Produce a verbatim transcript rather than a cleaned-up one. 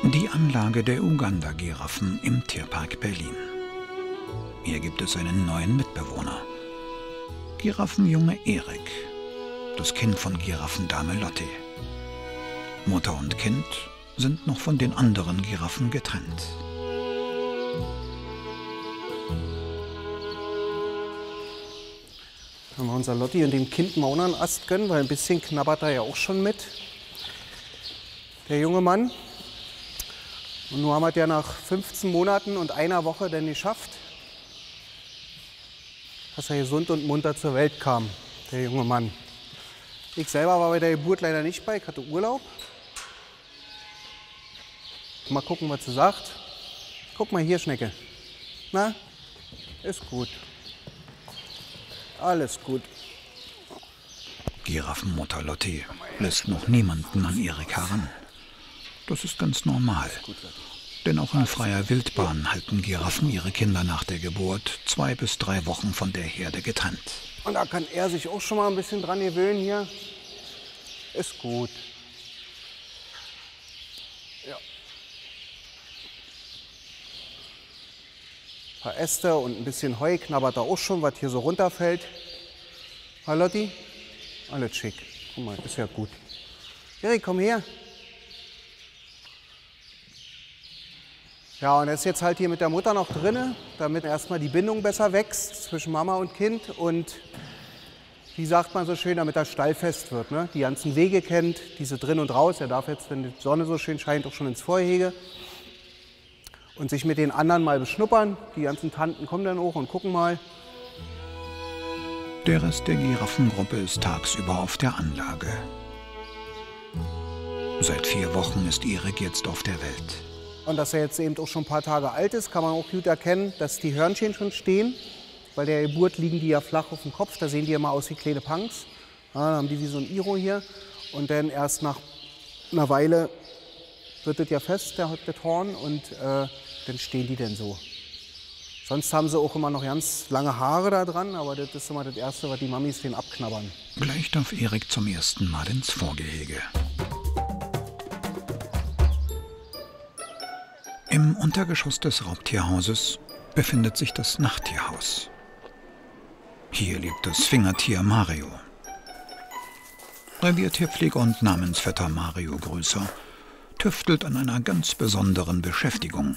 Die Anlage der Uganda-Giraffen im Tierpark Berlin. Hier gibt es einen neuen Mitbewohner. Giraffenjunge Erik, das Kind von Giraffendame Lotti. Mutter und Kind sind noch von den anderen Giraffen getrennt. Wenn wir unser Lotti und dem Kind mal einen Ast gönnen, weil ein bisschen knabbert er ja auch schon mit. Der junge Mann. Und nun haben wir es ja nach fünfzehn Monaten und einer Woche dann geschafft, dass er gesund und munter zur Welt kam, der junge Mann. Ich selber war bei der Geburt leider nicht bei, ich hatte Urlaub. Mal gucken, was sie sagt. Guck mal hier, Schnecke. Na, ist gut. Alles gut. Giraffenmutter Lotti lässt noch niemanden an Erik heran. Das ist ganz normal. Denn auch in freier Wildbahn halten Giraffen ihre Kinder nach der Geburt zwei bis drei Wochen von der Herde getrennt. Und da kann er sich auch schon mal ein bisschen dran gewöhnen hier. Ist gut. Ja. Ein paar Äste und ein bisschen Heu knabbert er auch schon, was hier so runterfällt. Hallo Lotti? Alles schick. Guck mal, ist ja gut. Erik, komm her. Ja, und er ist jetzt halt hier mit der Mutter noch drin, damit erstmal die Bindung besser wächst zwischen Mama und Kind. Und wie sagt man so schön, damit er stallfest wird. Ne? Die ganzen Wege kennt, diese drin und raus. Er darf jetzt, wenn die Sonne so schön scheint, auch schon ins Vorgehege. Und sich mit den anderen mal beschnuppern. Die ganzen Tanten kommen dann hoch und gucken mal. Der Rest der Giraffengruppe ist tagsüber auf der Anlage. Seit vier Wochen ist Erik jetzt auf der Welt. Und dass er jetzt eben auch schon ein paar Tage alt ist, kann man auch gut erkennen, dass die Hörnchen schon stehen. Bei der Geburt liegen die ja flach auf dem Kopf, da sehen die ja mal aus wie kleine Punks. Ja, dann haben die wie so ein Iro hier. Und dann erst nach einer Weile wird das ja fest, der, der Horn, und äh, dann stehen die dann so. Sonst haben sie auch immer noch ganz lange Haare da dran, aber das ist immer das Erste, was die Mamis den abknabbern. Gleich darf Erik zum ersten Mal ins Vorgehege. Im Untergeschoss des Raubtierhauses befindet sich das Nachttierhaus. Hier lebt das Fingertier Mario. Reviertierpfleger und Namensvetter Mario Größer tüftelt an einer ganz besonderen Beschäftigung.